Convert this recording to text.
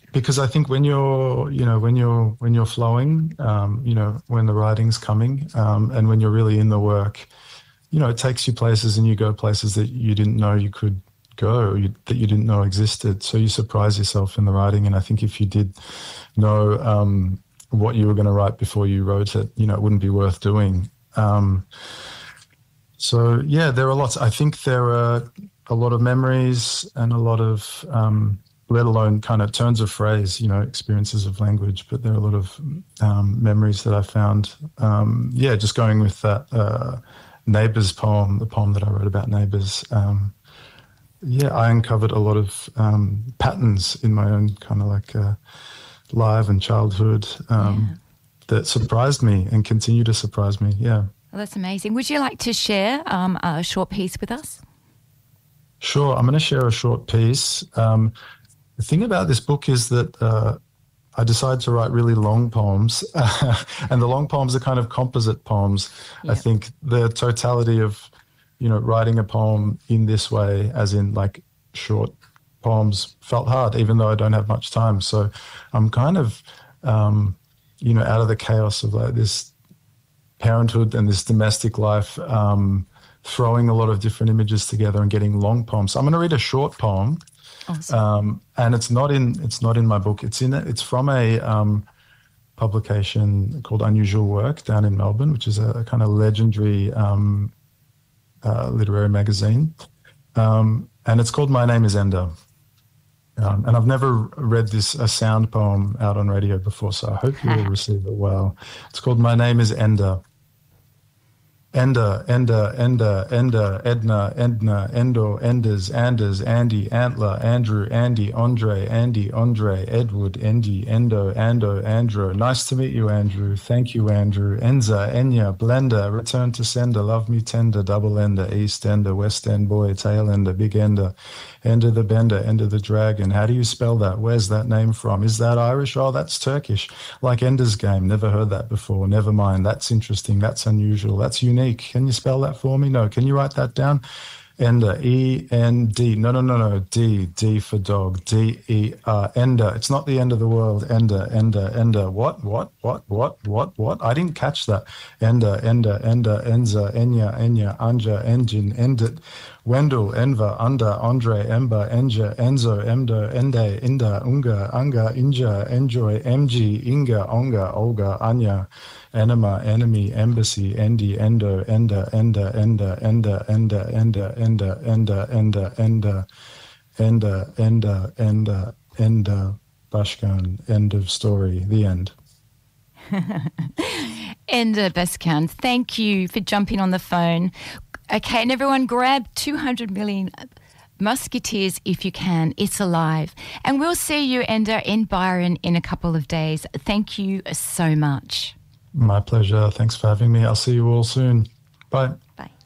because I think when you're flowing, when the writing's coming, and when you're really in the work, it takes you places and you go places that you didn't know you could go, that you didn't know existed. So you surprise yourself in the writing. And I think if you did know what you were going to write before you wrote it, it wouldn't be worth doing. So yeah, there are lots. I think there are a lot of memories and a lot of, let alone kind of turns of phrase, experiences of language, but there are a lot of memories that I found. Just going with that Neighbours poem, the poem that I wrote about neighbours. I uncovered a lot of patterns in my own kind of like life and childhood that surprised me and continue to surprise me. Yeah. Well, that's amazing. Would you like to share a short piece with us? Sure. I'm going to share a short piece. The thing about this book is that I decided to write really long poems, and the long poems are kind of composite poems. Yep. I think the totality of, writing a poem in this way, as in like short poems, felt hard, even though I don't have much time. So I'm kind of, out of the chaos of like this parenthood and this domestic life, throwing a lot of different images together and getting long poems. So I'm going to read a short poem. Awesome. And it's not in my book. It's from a publication called Unusual Work down in Melbourne, which is a kind of legendary literary magazine. And it's called My Name is Enda. And I've never read a sound poem out on radio before, so I hope you will receive it well. It's called My Name is Enda. Enda, Enda, Enda, Enda, Edna, Endna, Endo, Enders, Anders, Andy, Antler, Andrew, Andy, Andre, Edward, Endy, Endo, Ando, Andrew. Nice to meet you, Andrew. Thank you, Andrew. Enza, Enya, Blender, Return to Sender, Love Me Tender, Double Ender, East Ender, West End Boy, Tail Ender, Big Ender, Ender the Bender, Ender the Dragon. How do you spell that? Where's that name from? Is that Irish? Oh, that's Turkish. Like Ender's Game. Never heard that before. Never mind. That's interesting. That's unusual. That's unique. Can you spell that for me? No. Can you write that down? Ender, E-N-D. No. D for dog. D-E-R. Ender. It's not the end of the world. Ender. What? I didn't catch that. Ender, Enza, Enya, Anja, Engine, Endit, Wendell, Enver, Under, Andre, Ember, Enja, Enzo, Emdo, Ende, Inda, Unga, Anga, Inja, Enjoy, MG, Inga, Onga, Olga, Anya, Enema, Enemy, Embassy, Endi, Endo, Enda, Bashkan. End of story. The end. Enda Bashkan, thank you for jumping on the phone. Okay, and everyone grab 200 million Musketeers if you can. It's alive. And we'll see you, Enda, in Byron in a couple of days. Thank you so much. My pleasure. Thanks for having me. I'll see you all soon. Bye. Bye.